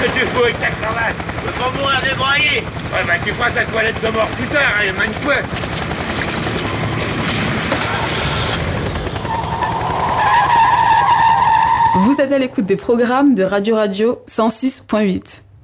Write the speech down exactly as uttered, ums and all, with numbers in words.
que tu fous avec ta cravate? Je veux pas mourir débraillé. Ouais, bah tu feras ta toilette de mort plus tard, hein, manie-toi. Vous êtes à l'écoute des programmes de Radio Radio cent six point huit.